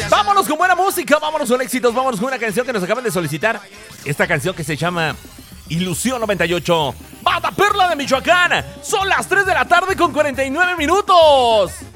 Vámonos con buena música, vámonos con éxitos, vámonos con una canción que nos acaban de solicitar. Esta canción que se llama Ilusión 98. Banda Perla de Michoacán. Son las 3 de la tarde con 49 minutos.